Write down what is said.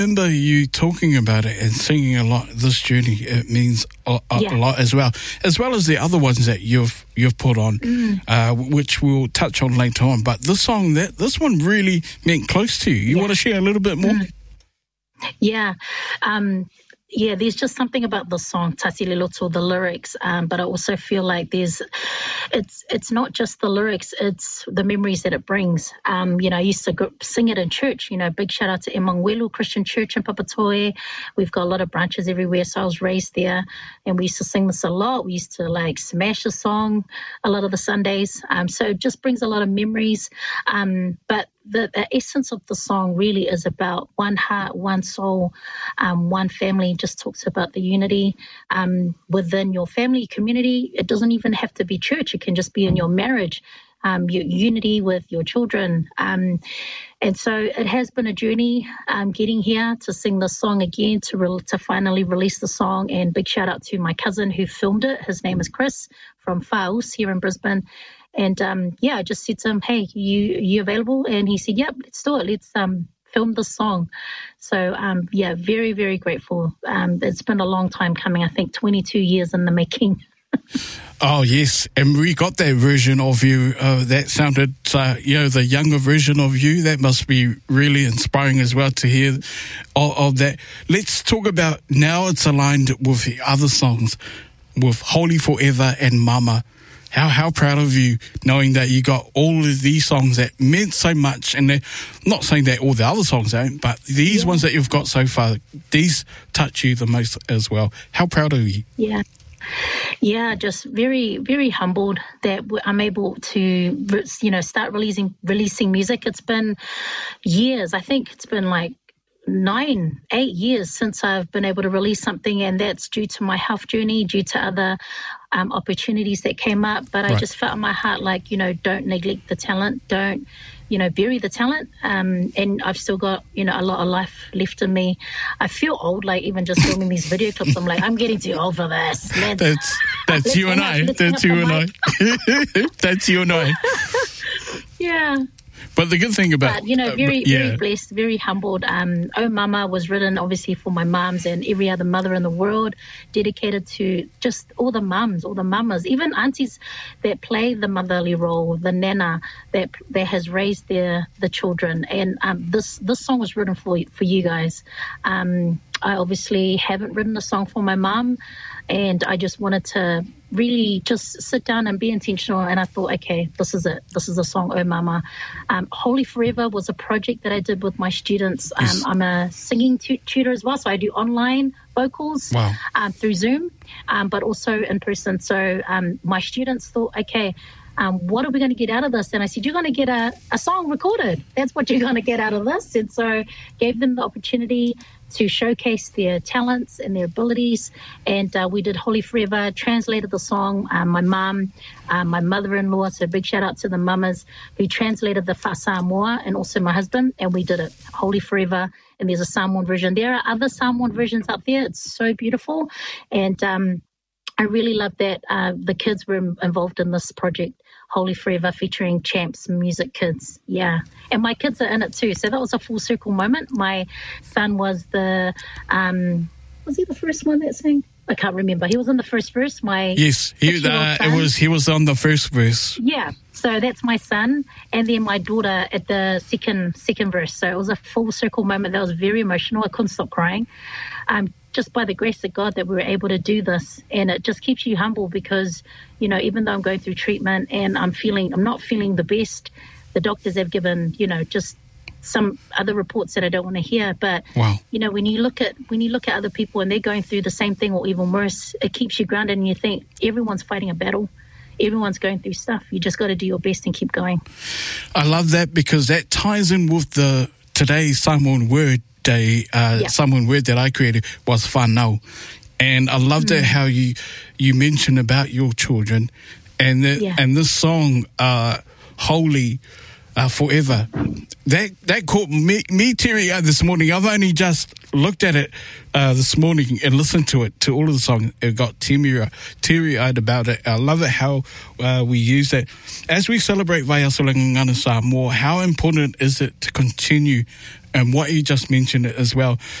remember you talking about it and singing a lot. This journey, it means a lot as well as the other ones that you've put on, which we'll touch on later on. But this song, this one really meant close to you. You want to share a little bit more? Yeah. There's just something about the song, Tasile Loto, the lyrics, but I also feel like it's not just the lyrics, it's the memories that it brings. I used to sing it in church, big shout out to Emmanuel Christian Church in Papatoe. We've got a lot of branches everywhere, so I was raised there, and we used to sing this a lot. We used to smash the song a lot of the Sundays, so it just brings a lot of memories, but the essence of the song really is about one heart, one soul, one family. Just talks about the unity within your family community. It doesn't even have to be church. It can just be in your marriage, your unity with your children. And so it has been a journey getting here to sing this song again, to finally release the song. And big shout out to my cousin who filmed it. His name is Chris from Faus here in Brisbane. And I just said to him, hey, you available? And he said, yep, let's do it. Let's film the song. So, very, very grateful. It's been a long time coming, I think 22 years in the making. Oh, yes. And we got that version of you that sounded, the younger version of you. That must be really inspiring as well to hear of that. Let's talk about now it's aligned with the other songs, with Holy Forever and Mama. How proud of you knowing that you got all of these songs that meant so much, and they're not saying that all the other songs don't, but these ones that you've got so far, these touch you the most as well. How proud are you? Yeah, just very, very humbled that I'm able to, start releasing music. It's been years. I think it's been 8 years since I've been able to release something, and that's due to my health journey, due to other opportunities that came up. But I just felt in my heart don't neglect the talent, don't bury the talent, and I've still got a lot of life left in me. I feel old, even just filming these video clips. I'm I'm getting too old for this. That's you and I. That's you and I. That's you and I. Yeah. But the good thing about... very blessed, very humbled. Oh Mama was written obviously for my mums and every other mother in the world, dedicated to just all the mums, all the mamas, even aunties that play the motherly role, the nana that has raised the children. And this song was written for you guys. I obviously haven't written a song for my mum, and I just wanted to really just sit down and be intentional. And I thought, okay, this is it. This is the song, Oh Mama. Holy Forever was a project that I did with my students. I'm a singing tutor as well, so I do online vocals through Zoom, but also in person. So my students thought, okay, what are we going to get out of this? And I said, you're going to get a song recorded. That's what you're going to get out of this. And so gave them the opportunity to showcase their talents and their abilities. And we did Holy Forever, translated the song. My mum, my mother-in-law, so big shout out to the mamas who translated the Fa Samoa, and also my husband, and we did it, Holy Forever. And there's a Samoan version. There are other Samoan versions out there. It's so beautiful. And I really love that the kids were involved in this project, Holy Forever, featuring Champs Music Kids. Yeah. And my kids are in it too. So that was a full circle moment. My son was was he the first one that sang? I can't remember. He was in the first verse. Yes, he was on the first verse. Yeah. So that's my son, and then my daughter at the second verse. So it was a full circle moment that was very emotional. I couldn't stop crying. Just by the grace of God that we were able to do this. And it just keeps you humble because, even though I'm going through treatment and I'm not feeling the best, the doctors have given, just some other reports that I don't want to hear. But, when you look at other people and they're going through the same thing or even worse, it keeps you grounded and you think everyone's fighting a battle. Everyone's going through stuff. You just got to do your best and keep going. I love that because that ties in with today's Samoan word. Someone word that I created was whanau, and I loved that how you mentioned about your children, and this song Holy Forever that caught me teary-eyed this morning. I've only just looked at it this morning and listened to all of the song. It got teary-eyed about it. I love it how we use it as we celebrate Vaiasolanga Ngana Samoa. How important is it to continue And what you just mentioned as well,